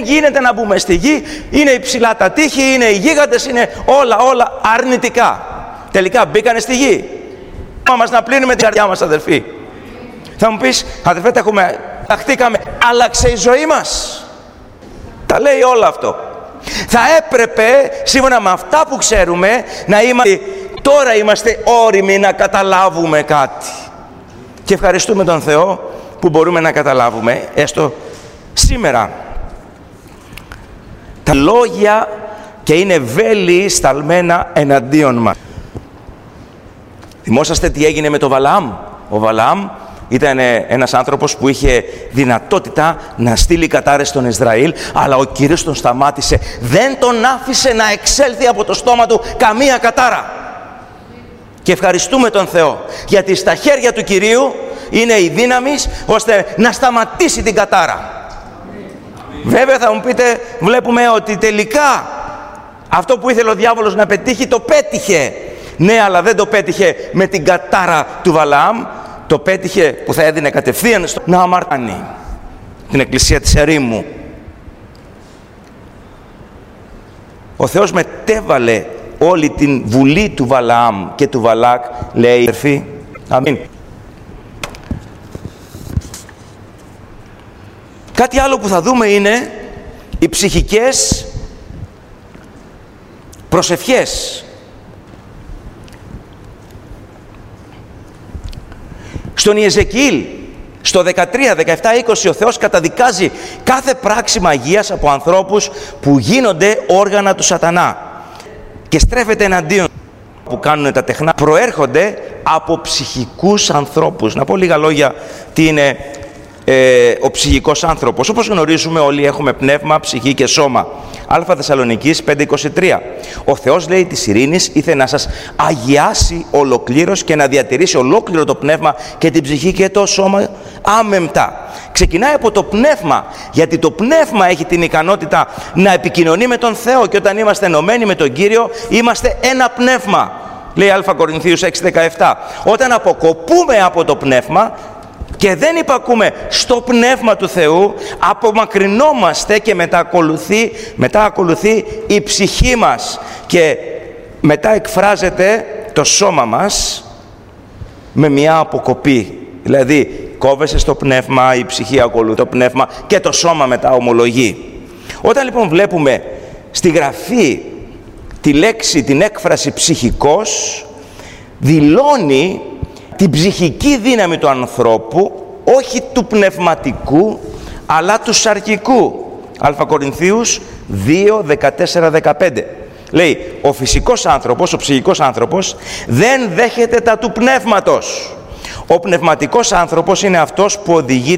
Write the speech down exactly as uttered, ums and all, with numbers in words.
Δεν γίνεται να μπούμε στη γη, είναι υψηλά τα τείχη, είναι οι γίγαντες, είναι όλα, όλα αρνητικά. Τελικά μπήκανε στη γη. Μας να πλύνουμε την καρδιά μας, αδερφοί. Θα μου πεις, αδερφέ, τα έχουμε, ταχτήκαμε, άλλαξε η ζωή μας. Τα λέει όλο αυτό. Θα έπρεπε, σύμφωνα με αυτά που ξέρουμε, να είμαστε, τώρα είμαστε όριμοι να καταλάβουμε κάτι. Και ευχαριστούμε τον Θεό που μπορούμε να καταλάβουμε, έστω σήμερα. Τα λόγια και είναι βέλη σταλμένα εναντίον μας. Θυμόσαστε τι έγινε με τον Βαλαάμ? Ο Βαλαάμ ήταν ένας άνθρωπος που είχε δυνατότητα να στείλει κατάρες στον Ισραήλ, αλλά ο Κύριος τον σταμάτησε. Δεν τον άφησε να εξέλθει από το στόμα του καμία κατάρα. Και ευχαριστούμε τον Θεό, γιατί στα χέρια του Κυρίου είναι η δύναμη ώστε να σταματήσει την κατάρα. Βέβαια θα μου πείτε, βλέπουμε ότι τελικά αυτό που ήθελε ο διάβολος να πετύχει, το πέτυχε. Ναι, αλλά δεν το πέτυχε με την κατάρα του Βαλαάμ, το πέτυχε που θα έδινε κατευθείαν στο να αμαρτάνει την εκκλησία της ερήμου. Ο Θεός μετέβαλε όλη την βουλή του Βαλαάμ και του Βαλάκ, λέει, αδερφοί, αμήν. Κάτι άλλο που θα δούμε είναι οι ψυχικές προσευχές. Στον Ιεζεκιήλ, στο δεκατρία, δεκαεπτά, είκοσι, ο Θεός καταδικάζει κάθε πράξη μαγείας από ανθρώπους που γίνονται όργανα του σατανά και στρέφεται εναντίον που κάνουν τα τεχνά. Προέρχονται από ψυχικούς ανθρώπους. Να πω λίγα λόγια τι είναι ε, ο ψυχικός άνθρωπος. Όπως γνωρίζουμε όλοι έχουμε πνεύμα, ψυχή και σώμα. Α Θεσσαλονικής πέντε είκοσι τρία. Ο Θεός, λέει, της ειρήνης ήθελε να σας αγιάσει ολοκλήρως και να διατηρήσει ολόκληρο το πνεύμα και την ψυχή και το σώμα άμεμπτα. Ξεκινάει από το πνεύμα, γιατί το πνεύμα έχει την ικανότητα να επικοινωνεί με τον Θεό, και όταν είμαστε ενωμένοι με τον Κύριο είμαστε ένα πνεύμα. Λέει Α Κορινθίους έξι δεκαεπτά. Όταν αποκοπούμε από το πνεύμα και δεν υπακούμε στο πνεύμα του Θεού, απομακρυνόμαστε και μετά ακολουθεί, μετά ακολουθεί η ψυχή μας και μετά εκφράζεται το σώμα μας με μια αποκοπή. Δηλαδή κόβεσαι στο πνεύμα, η ψυχή ακολουθεί το πνεύμα και το σώμα μετά ομολογεί. Όταν λοιπόν βλέπουμε στη Γραφή τη λέξη, την έκφραση ψυχικός, δηλώνει την ψυχική δύναμη του ανθρώπου, όχι του πνευματικού, αλλά του σαρκικού. Α Κορινθίους δύο, δεκατέσσερα, δεκαπέντε. Λέει, ο φυσικός άνθρωπος, ο ψυχικός άνθρωπος, δεν δέχεται τα του πνεύματος. Ο πνευματικός άνθρωπος είναι αυτός που οδηγεί